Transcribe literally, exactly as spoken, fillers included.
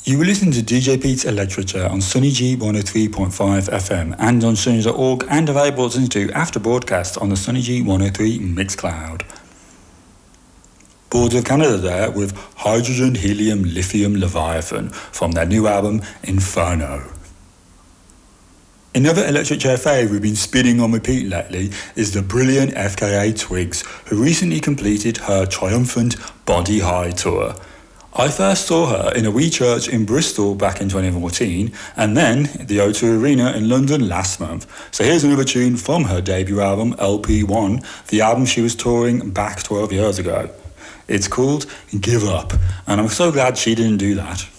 You will listen to D J Pete's Electric on Sunny G one oh three point five F M and on sunny dot org, and available to listen to after broadcast on the Sunny G one oh three Mixcloud. Boards of Canada there with Hydrogen, Helium, Lithium, Leviathan from their new album Inferno. Another electric chair fave we've been spinning on repeat lately is the brilliant F K A Twigs, who recently completed her triumphant Body High tour. I first saw her in a wee church in Bristol back in twenty fourteen, and then at the O two Arena in London last month. So here's another tune from her debut album, L P one, the album she was touring back twelve years ago. It's called Give Up, and I'm so glad she didn't do that.